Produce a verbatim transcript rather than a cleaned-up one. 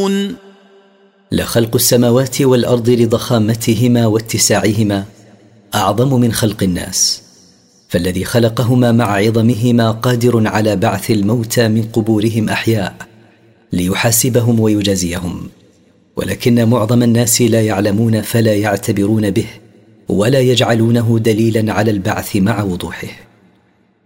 يعلمون. لخلق السماوات والأرض لضخامتهما واتساعهما أعظم من خلق الناس، فالذي خلقهما مع عظمهما قادر على بعث الموتى من قبورهم أحياء ليحاسبهم ويجازيهم، ولكن معظم الناس لا يعلمون فلا يعتبرون به ولا يجعلونه دليلا على البعث مع وضوحه.